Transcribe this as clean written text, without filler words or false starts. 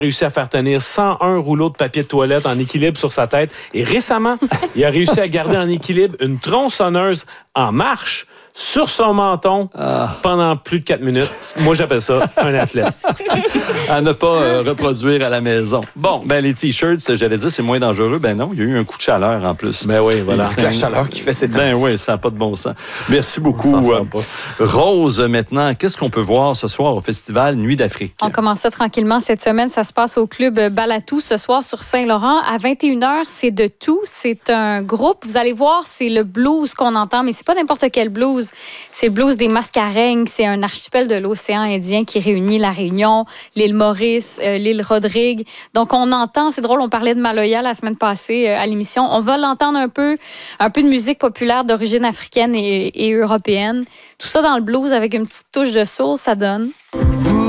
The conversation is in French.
réussi à faire tenir 101 rouleaux de papier de toilette en équilibre sur sa tête. Et récemment, il a réussi à garder en équilibre une tronçonneuse en marche sur son menton pendant plus de 4 minutes. Moi, j'appelle ça un athlète. À ne pas reproduire à la maison. Bon, ben les T-shirts, j'allais dire, c'est moins dangereux. Ben non, il y a eu un coup de chaleur en plus. Ben oui, voilà. C'est la chaleur qui fait cette Ben oui, ça n'a pas de bon sens. Merci beaucoup. Rose, maintenant, qu'est-ce qu'on peut voir ce soir au Festival Nuit d'Afrique? On commence ça tranquillement cette semaine. Ça se passe au club Balatou ce soir sur Saint-Laurent. À 21h, c'est de tout. C'est un groupe. Vous allez voir, c'est le blues qu'on entend, mais c'est pas n'importe quel blues. C'est le blues des Mascareignes. C'est un archipel de l'océan Indien qui réunit la Réunion, l'île Maurice, l'île Rodrigue. Donc, on entend, c'est drôle, on parlait de Maloya la semaine passée à l'émission. On va l'entendre un peu de musique populaire d'origine africaine et européenne. Tout ça dans le blues avec une petite touche de soul, ça donne.